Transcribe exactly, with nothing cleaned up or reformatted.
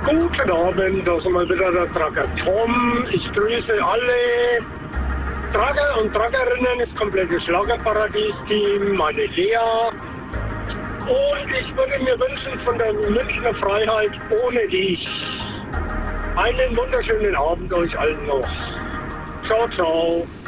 Guten Abend, da sind wir wieder der Tracker Tom. Ich grüße alle Tracker und Trackerinnen, das komplette Schlagerparadies-Team, meine Lea. Und ich würde mir wünschen von der Münchner Freiheit ohne dich. Einen wunderschönen Abend euch allen noch. Ciao, ciao.